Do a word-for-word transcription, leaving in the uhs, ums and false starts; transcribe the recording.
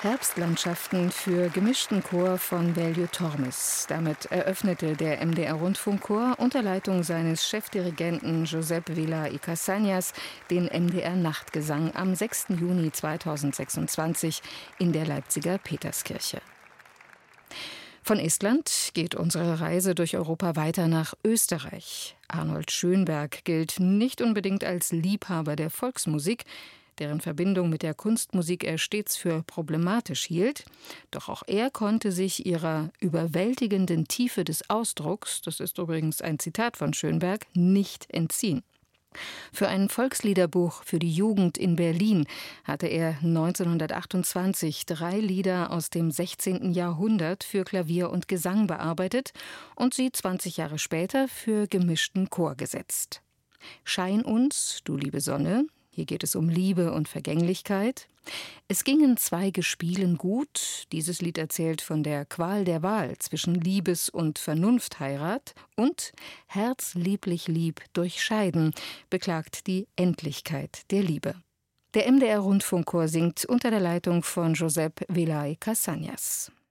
Herbstlandschaften für gemischten Chor von Veljo Tormes. Damit eröffnete der M D R-Rundfunkchor unter Leitung seines Chefdirigenten Josep Vila y Casañas den M D R-Nachtgesang am sechsten Juni zweitausendsechsundzwanzig in der Leipziger Peterskirche. Von Estland geht unsere Reise durch Europa weiter nach Österreich. Arnold Schönberg gilt nicht unbedingt als Liebhaber der Volksmusik, deren Verbindung mit der Kunstmusik er stets für problematisch hielt. Doch auch er konnte sich ihrer überwältigenden Tiefe des Ausdrucks, das ist übrigens ein Zitat von Schönberg, nicht entziehen. Für ein Volksliederbuch für die Jugend in Berlin hatte er neunzehnhundertachtundzwanzig drei Lieder aus dem sechzehnten Jahrhundert für Klavier und Gesang bearbeitet und sie zwanzig Jahre später für gemischten Chor gesetzt. Schein uns, du liebe Sonne. Hier geht es um Liebe und Vergänglichkeit. Es gingen zwei Gespielen gut. Dieses Lied erzählt von der Qual der Wahl zwischen Liebes- und Vernunftheirat. Und Herz lieblich lieb durchscheiden beklagt die Endlichkeit der Liebe. Der M D R-Rundfunkchor singt unter der Leitung von Josep Vila y Casañas.